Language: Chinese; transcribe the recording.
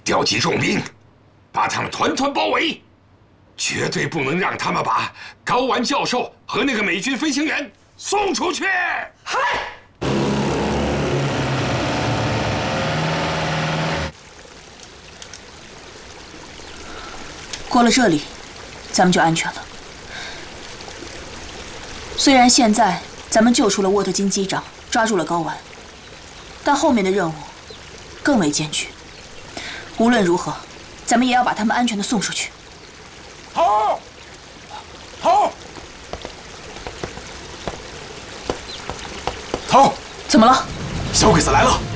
调集重兵，把他们团团包围，绝对不能让他们把高丸教授和那个美军飞行员送出去。嗨！ 过了这里，咱们就安全了。虽然现在咱们救出了沃特金机长，抓住了高丸，但后面的任务更为艰巨。无论如何，咱们也要把他们安全的送出去。 好，好， 头， 怎么了？ 小鬼子来了！